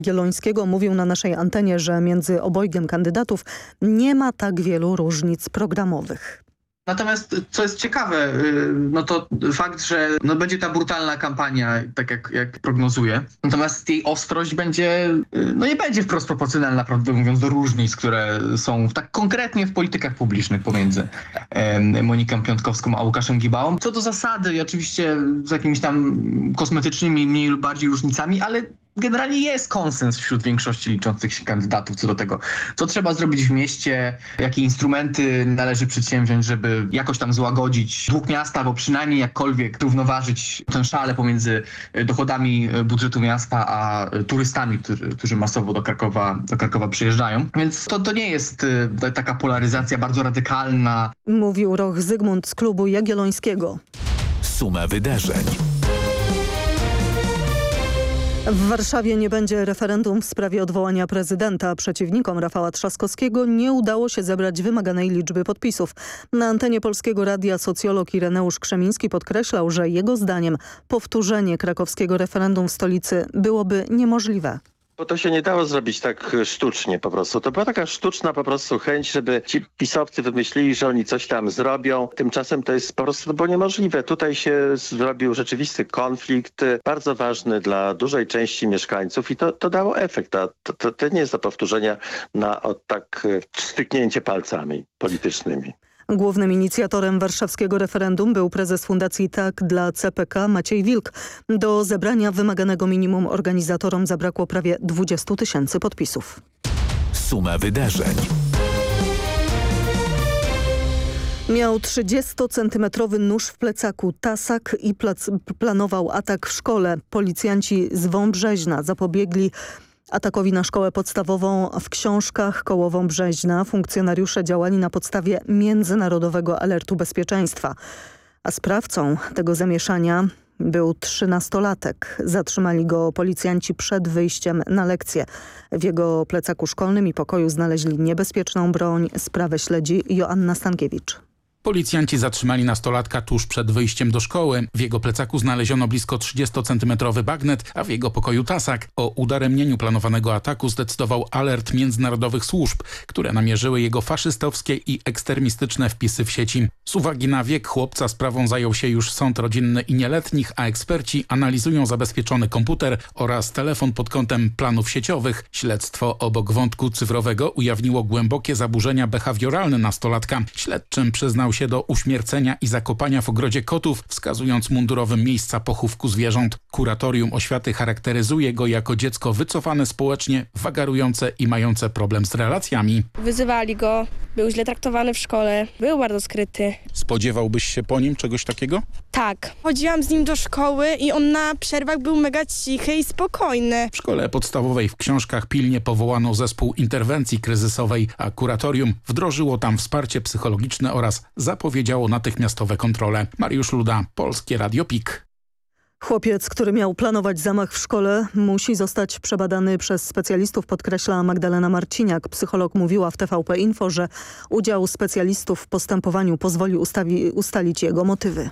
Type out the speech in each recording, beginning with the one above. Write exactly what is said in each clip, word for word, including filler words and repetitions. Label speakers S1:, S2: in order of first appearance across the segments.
S1: Jagiellońskiego mówił na naszej antenie, że między obojgiem kandydatów nie ma tak wielu różnic programowych.
S2: Natomiast co jest ciekawe, no to fakt, że no będzie ta brutalna kampania, tak jak, jak prognozuję. Natomiast jej ostrość będzie, no nie będzie wprost proporcjonalna, prawdę mówiąc, do różnic, które są tak konkretnie w politykach publicznych pomiędzy e, Moniką Piontkowską a Łukaszem Gibałą. Co do zasady i oczywiście z jakimiś tam kosmetycznymi, mniej lub bardziej różnicami, ale generalnie jest konsens wśród większości liczących się kandydatów co do tego, co trzeba zrobić w mieście, jakie instrumenty należy przedsięwziąć, żeby jakoś tam złagodzić dług miasta, albo przynajmniej jakkolwiek równoważyć tę szalę pomiędzy dochodami budżetu miasta a turystami, którzy, którzy masowo do Krakowa, do Krakowa przyjeżdżają. Więc to, to nie jest taka polaryzacja bardzo radykalna.
S1: Mówił Roch Zygmunt z klubu Jagiellońskiego.
S3: Suma wydarzeń.
S1: W Warszawie nie będzie referendum w sprawie odwołania prezydenta. Przeciwnikom Rafała Trzaskowskiego nie udało się zebrać wymaganej liczby podpisów. Na antenie Polskiego Radia socjolog Ireneusz Krzemiński podkreślał, że jego zdaniem powtórzenie krakowskiego referendum w stolicy byłoby niemożliwe.
S4: Bo to się nie dało zrobić tak sztucznie po prostu. To była taka sztuczna po prostu chęć, żeby ci pisowcy wymyślili, że oni coś tam zrobią. Tymczasem to jest po prostu to było niemożliwe. Tutaj się zrobił rzeczywisty konflikt, bardzo ważny dla dużej części mieszkańców i to, to dało efekt. A to, to, to nie jest do powtórzenia na od tak styknięcie palcami politycznymi.
S1: Głównym inicjatorem warszawskiego referendum był prezes Fundacji Tak dla C P K Maciej Wilk. Do zebrania wymaganego minimum organizatorom zabrakło prawie dwudziestu tysięcy podpisów.
S3: Suma wydarzeń.
S1: Miał trzydziestocentymetrowy nóż w plecaku, tasak i plac, planował atak w szkole. Policjanci z Wąbrzeźna zapobiegli atakowi na szkołę podstawową w Książkach koło Wąbrzeźna. Funkcjonariusze działali na podstawie międzynarodowego alertu bezpieczeństwa. A sprawcą tego zamieszania był trzynastolatek. Zatrzymali go policjanci przed wyjściem na lekcję. W jego plecaku szkolnym i pokoju znaleźli niebezpieczną broń. Sprawę śledzi Joanna Stankiewicz.
S5: Policjanci zatrzymali nastolatka tuż przed wyjściem do szkoły. W jego plecaku znaleziono blisko trzydziestocentymetrowy bagnet, a w jego pokoju tasak. O udaremnieniu planowanego ataku zdecydował alert międzynarodowych służb, które namierzyły jego faszystowskie i ekstremistyczne wpisy w sieci. Z uwagi na wiek chłopca sprawą zajął się już sąd rodzinny i nieletnich, a eksperci analizują zabezpieczony komputer oraz telefon pod kątem planów sieciowych. Śledztwo obok wątku cyfrowego ujawniło głębokie zaburzenia behawioralne nastolatka. Śledczym przyznał się do uśmiercenia i zakopania w ogrodzie kotów, wskazując mundurowym miejsca pochówku zwierząt. Kuratorium oświaty charakteryzuje go jako dziecko wycofane społecznie, wagarujące i mające problem z relacjami.
S6: Wyzywali go, był źle traktowany w szkole, był bardzo skryty.
S5: Spodziewałbyś się po nim czegoś takiego?
S6: Tak. Chodziłam z nim do szkoły i on na przerwach był mega cichy i spokojny.
S5: W szkole podstawowej w Książkach pilnie powołano zespół interwencji kryzysowej, a kuratorium wdrożyło tam wsparcie psychologiczne oraz zapowiedziało natychmiastowe kontrole. Mariusz Luda, Polskie Radio P I K.
S1: Chłopiec, który miał planować zamach w szkole, musi zostać przebadany przez specjalistów, podkreśla Magdalena Marciniak. Psycholog mówiła w T V P Info, że udział specjalistów w postępowaniu pozwoli ustawi, ustalić jego motywy.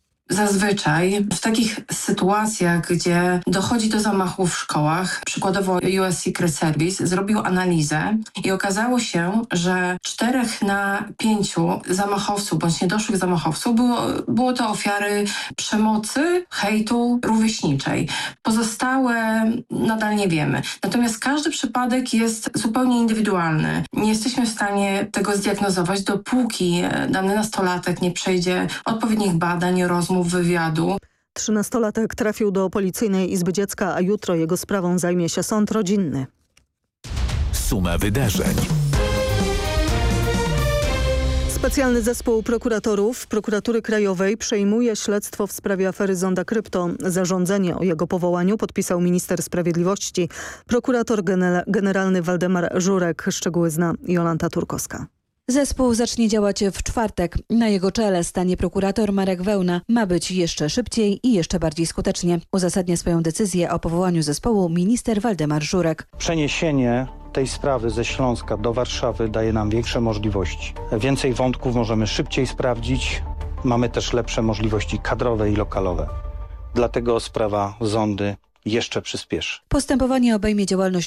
S7: Zazwyczaj w takich sytuacjach, gdzie dochodzi do zamachów w szkołach, przykładowo U S Secret Service zrobił analizę i okazało się, że czterech na pięciu zamachowców bądź niedoszłych zamachowców było, było to ofiary przemocy, hejtu rówieśniczej. Pozostałe nadal nie wiemy. Natomiast każdy przypadek jest zupełnie indywidualny. Nie jesteśmy w stanie tego zdiagnozować, dopóki dany nastolatek nie przejdzie odpowiednich badań, rozmów, wywiadu.
S1: Trzynastolatek trafił do Policyjnej Izby Dziecka, a jutro jego sprawą zajmie się sąd rodzinny.
S3: Suma wydarzeń.
S1: Specjalny zespół prokuratorów Prokuratury Krajowej przejmuje śledztwo w sprawie afery Zonda Krypto. Zarządzenie o jego powołaniu podpisał minister sprawiedliwości. Prokurator generalny Waldemar Żurek. Szczegóły zna Jolanta Turkowska.
S8: Zespół zacznie działać w czwartek. Na jego czele stanie prokurator Marek Wełna. Ma być jeszcze szybciej i jeszcze bardziej skutecznie. Uzasadnia swoją decyzję o powołaniu zespołu minister Waldemar Żurek.
S9: Przeniesienie tej sprawy ze Śląska do Warszawy daje nam większe możliwości. Więcej wątków możemy szybciej sprawdzić. Mamy też lepsze możliwości kadrowe i lokalowe. Dlatego sprawa Zondy jeszcze przyspieszy.
S8: Postępowanie obejmie działalność